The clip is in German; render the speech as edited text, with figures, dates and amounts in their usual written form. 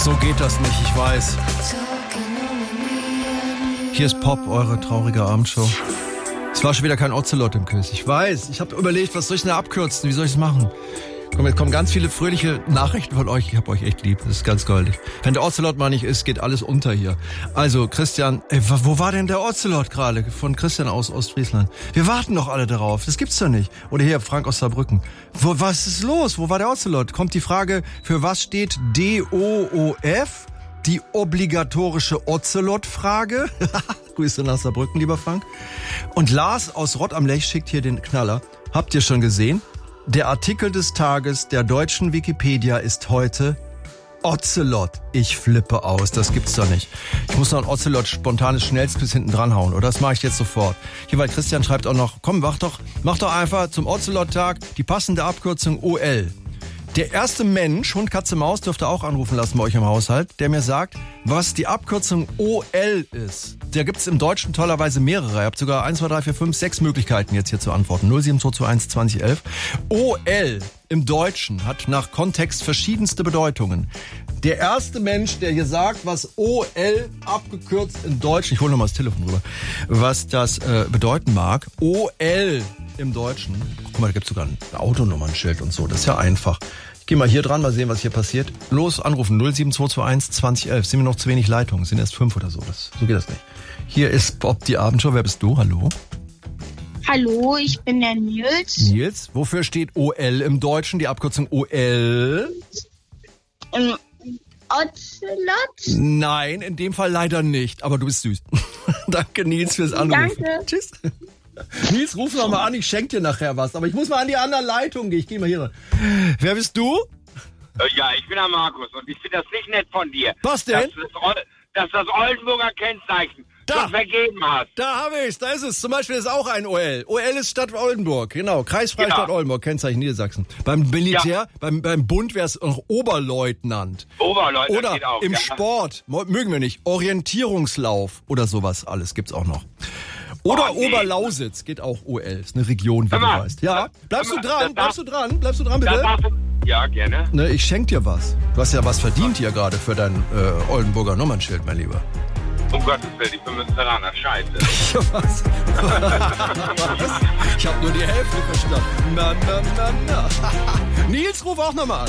So geht das nicht, ich weiß. Hier ist Pop, eure traurige Abendshow. Es war schon wieder kein Ocelot im Quiz. Ich weiß, ich habe überlegt, was soll ich denn da abkürzen? Wie soll ich es machen? Komm, jetzt kommen ganz viele fröhliche Nachrichten von euch. Ich hab euch echt lieb, das ist ganz goldig. Wenn der Ocelot mal nicht ist, geht alles unter hier. Also, Christian, wo war denn der Ocelot gerade? Von Christian aus Ostfriesland. Wir warten doch alle darauf, das gibt's doch nicht. Oder hier, Frank aus Saarbrücken. Was ist los? Wo war der Ocelot? Kommt die Frage, für was steht DOOF? Die obligatorische Ocelot-Frage. Grüße nach Saarbrücken, lieber Frank. Und Lars aus Rott am Lech schickt hier den Knaller. Habt ihr schon gesehen? Der Artikel des Tages der deutschen Wikipedia ist heute Ocelot. Ich flippe aus, das gibt's doch nicht. Ich muss noch ein Ocelot spontanes Schnellsquiz hinten dranhauen, oder? Das mache ich jetzt sofort. Hier, weil Christian schreibt auch noch, komm, mach doch einfach zum Ocelot-Tag die passende Abkürzung OL. Der erste Mensch, Hund, Katze, Maus, dürft ihr auch anrufen lassen bei euch im Haushalt, der mir sagt, was die Abkürzung OL ist. Da gibt's im Deutschen tollerweise mehrere. Ihr habt sogar 1, 2, 3, 4, 5, 6 Möglichkeiten jetzt hier zu antworten. 07221 2011. OL im Deutschen hat nach Kontext verschiedenste Bedeutungen. Der erste Mensch, der hier sagt, was OL abgekürzt in Deutsch, ich hole nochmal das Telefon rüber, was das bedeuten mag. OL im Deutschen. Guck mal, da gibt's sogar ein Autonummernschild und so. Das ist ja einfach. Ich gehe mal hier dran, mal sehen, was hier passiert. Los, anrufen 07221 2011. Sind mir noch zu wenig Leitungen, sind erst 5 oder so. So geht das nicht. Hier ist Bob die Abendshow. Wer bist du? Hallo? Hallo, ich bin der Nils. Nils, wofür steht OL im Deutschen? Die Abkürzung OL? Ocelot? Nein, in dem Fall leider nicht. Aber du bist süß. Danke, Nils, fürs Anrufen. Danke. Tschüss. Nils, ruf noch mal an, ich schenke dir nachher was. Aber ich muss mal an die andere Leitung gehen. Ich gehe mal hier ran. Wer bist du? Ja, ich bin der Markus und ich finde das nicht nett von dir. Was denn? Dass das Oldenburger Kennzeichen schon vergeben hast. Da habe ich's, da ist es. Zum Beispiel ist auch ein OL. OL ist Stadt Oldenburg, genau. Kreisfreie Genau. Stadt Oldenburg, Kennzeichen Niedersachsen. Beim Militär, beim Bund wäre es noch Oberleutnant. Oberleutnant Oder geht auch, im ja. Sport, mögen wir nicht, Orientierungslauf oder sowas alles gibt's auch noch. Oder nee. Oberlausitz geht auch OL, ist eine Region, wie Hör du mal, weißt. Ja, bleibst du dran, bitte? Ja, gerne. Ne, ich schenk dir was. Du hast ja was verdient hier gerade für dein Oldenburger Nummernschild, mein Lieber. Um Gottes Willen, ich bin Münsteraner, scheiße. Was? Was? Ich habe nur die Hälfte verstanden. Na. Nils, ruf auch nochmal an.